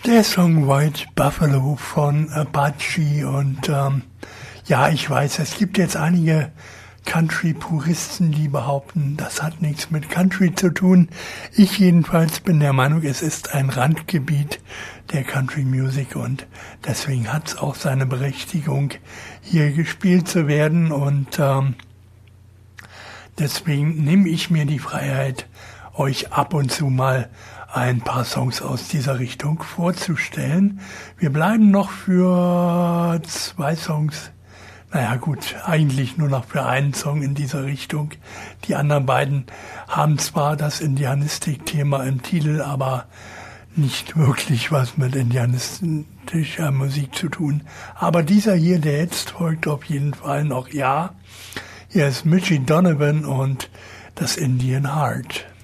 Der Song White Buffalo von Apache und ja, ich weiß, es gibt jetzt einige Country-Puristen, die behaupten, das hat nichts mit Country zu tun. Ich jedenfalls bin der Meinung, es ist ein Randgebiet der Country-Music und deswegen hat es auch seine Berechtigung, hier gespielt zu werden und deswegen nehme ich mir die Freiheit, euch ab und zu mal ein paar Songs aus dieser Richtung vorzustellen. Wir bleiben noch für 2 Songs, naja gut, eigentlich nur noch für einen Song in dieser Richtung. Die anderen beiden haben zwar das Indianistik-Thema im Titel, aber nicht wirklich was mit indianistischer Musik zu tun. Aber dieser hier, der jetzt folgt, auf jeden Fall noch ja. Hier ist Mitchie Donovan und das Indian Heart.